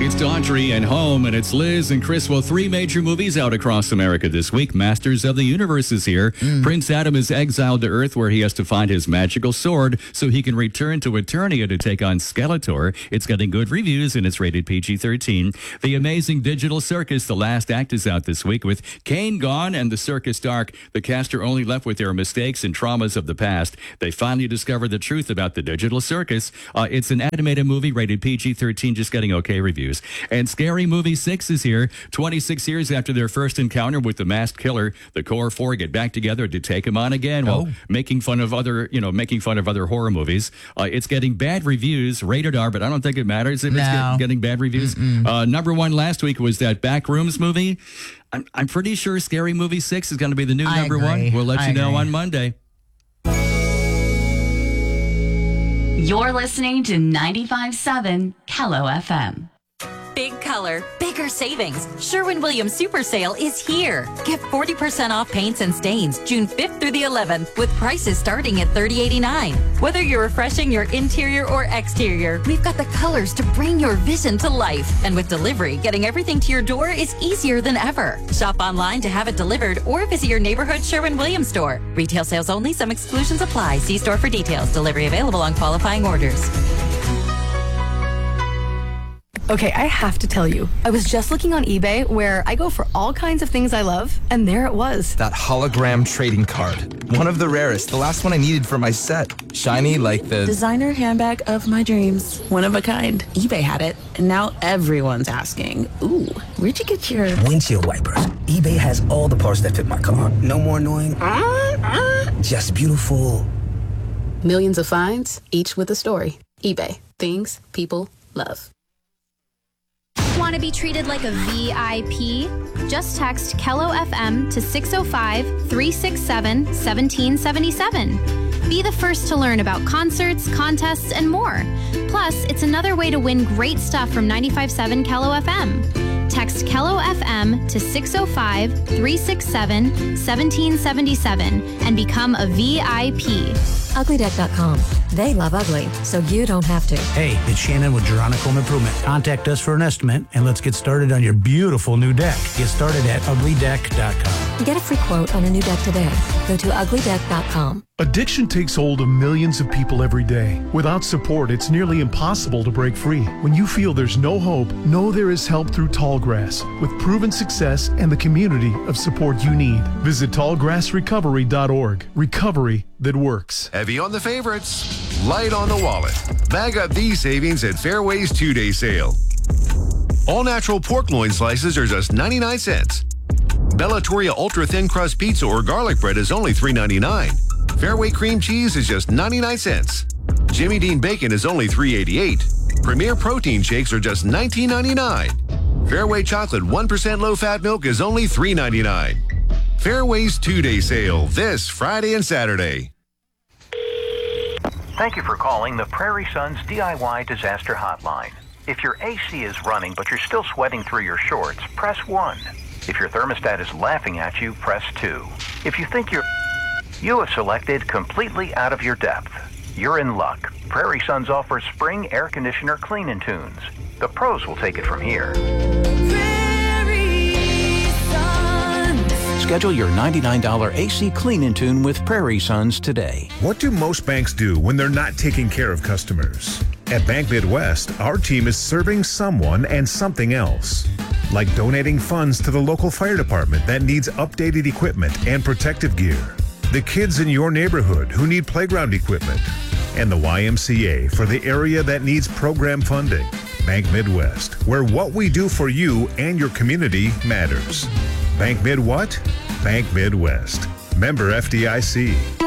It's Daughtry and Home, and it's Liz and Chris. Well, 3 major movies out across America this week. Masters of the Universe is here. Prince Adam is exiled to Earth, where he has to find his magical sword so he can return to Eternia to take on Skeletor. It's getting good reviews, and it's rated PG-13. The Amazing Digital Circus, the last act, is out this week. With Kane gone and the circus dark, the cast are only left with their mistakes and traumas of the past. They finally discover the truth about the digital circus. It's an animated movie rated PG-13, just getting okay reviews. And Scary Movie 6 is here. 26 years after their first encounter with the masked killer, the core 4 get back together to take him on again while making fun of other horror movies. It's getting bad reviews, rated R, but I don't think it matters if it's getting bad reviews. Number 1 last week was that Backrooms movie. I'm pretty sure Scary Movie 6 is going to be the new number 1. We'll let you know on Monday. You're listening to 95.7 Kello FM. Big color, bigger savings. Sherwin-Williams Super Sale is here. Get 40% off paints and stains June 5th through the 11th with prices starting at $30.89. Whether you're refreshing your interior or exterior, we've got the colors to bring your vision to life. And with delivery, getting everything to your door is easier than ever. Shop online to have it delivered or visit your neighborhood Sherwin-Williams store. Retail sales only. Some exclusions apply. See store for details. Delivery available on qualifying orders. Okay, I have to tell you, I was just looking on eBay where I go for all kinds of things I love, and there it was. That hologram trading card. One of the rarest, the last one I needed for my set. Shiny like the designer handbag of my dreams. One of a kind. eBay had it, and now everyone's asking, ooh, where'd you get your windshield wipers? eBay has all the parts that fit my car. No more annoying, just beautiful. Millions of finds, each with a story. eBay. Things people love. Want to be treated like a VIP? Just text Kello FM to 605-367-1777. Be the first to learn about concerts, contests, and more. Plus, it's another way to win great stuff from 95.7 Kello FM. Text Kello FM to 605-367-1777 and become a VIP. Uglydeck.com. They love ugly, so you don't have to. Hey, it's Shannon with Geronica Home Improvement. Contact us for an estimate, and let's get started on your beautiful new deck. Get started at uglydeck.com. Get a free quote on a new deck today. Go to uglydeck.com. Addiction takes hold of millions of people every day. Without support, it's nearly impossible to break free. When you feel there's no hope, know there is help through Tallgrass, with proven success and the community of support you need. Visit tallgrassrecovery.org. Recovery that works. Heavy on the favorites, light on the wallet. Bag up these savings at Fairway's 2-day sale. All natural pork loin slices are just 99 cents. Bellatoria Ultra Thin Crust Pizza or garlic bread is only $3.99. Fairway cream cheese is just 99 cents. Jimmy Dean bacon is only $3.88. Premier protein shakes are just $19.99. Fairway chocolate 1% low-fat milk is only $3.99. Fairway's 2-day sale this Friday and Saturday. Thank you for calling the Prairie Sons DIY Disaster Hotline. If your AC is running but you're still sweating through your shorts, press 1. If your thermostat is laughing at you, press 2. If you think you have selected completely out of your depth. You're in luck. Prairie Sons offers spring air conditioner clean-in tunes. The pros will take it from here. Schedule your $99 AC clean-in tune with Prairie Sons today. What do most banks do when they're not taking care of customers? At Bank Midwest, our team is serving someone and something else. Like donating funds to the local fire department that needs updated equipment and protective gear. The kids in your neighborhood who need playground equipment. And the YMCA for the area that needs program funding. Bank Midwest, where what we do for you and your community matters. Bank Mid what? Bank Midwest. Member FDIC.